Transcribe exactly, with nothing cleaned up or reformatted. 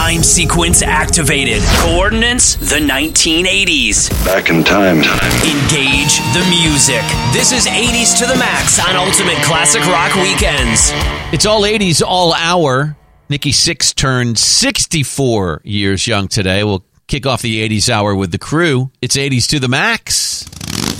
Time sequence activated. Coordinates, the nineteen eighties. Back in time. Engage the music. This is eighties to the max on Ultimate Classic Rock Weekends. It's all eighties, all hour. Nikki Sixx turned sixty-four years young today. We'll kick off the eighties hour with the crew. It's eighties to the max.